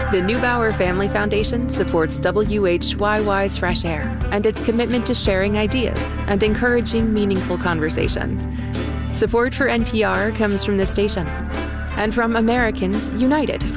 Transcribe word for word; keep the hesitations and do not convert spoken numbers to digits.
The Neubauer Family Foundation supports W H Y Y's Fresh Air and its commitment to sharing ideas and encouraging meaningful conversation. Support for N P R comes from the station and from Americans United